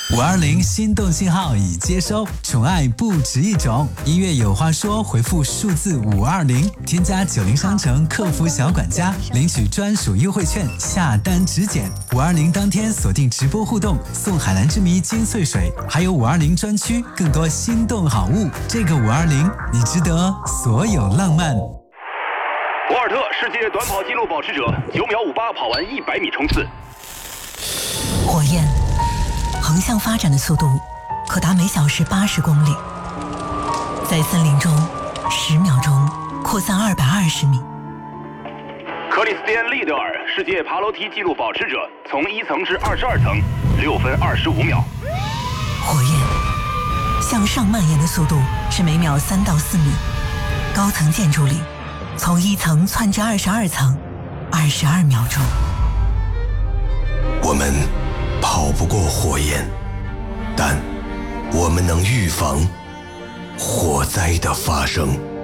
520心动信号已接收，宠爱不止一种。音乐有话说，回复数字520，添加90商城客服小管家，领取专属优惠券，下单直减。520当天锁定直播互动，送海蓝之谜金穗水，还有520专区更多心动好物。这个520，你值得所有浪漫。 博尔特世界短跑纪录保持者，9秒58跑完100米冲刺。 火焰横向发展的速度可达每小时80公里，在森林中10秒钟扩散220米。 克里斯蒂安·利德尔世界爬楼梯纪录保持者，从1层至22层，6分25秒。 火焰向上蔓延的速度是每秒3到4米，高层建筑里从1层窜至22层，22秒钟。 我们跑不过火焰，但我们能预防火灾的发生。